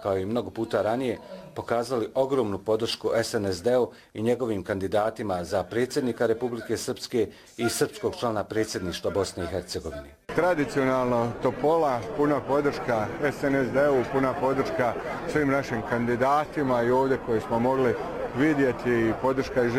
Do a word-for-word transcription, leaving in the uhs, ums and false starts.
kao i mnogo puta ranije, pokazali ogromnu podršku S N S D-u i njegovim kandidatima za predsjednika Republike Srpske i srpskog člana predsjedništva Bosne i Hercegovine. Tradicionalno Topola, puna podrška S N S D-u, puna podrška svim našim kandidatima i ovdje koji smo mogli vidjeti i podrška i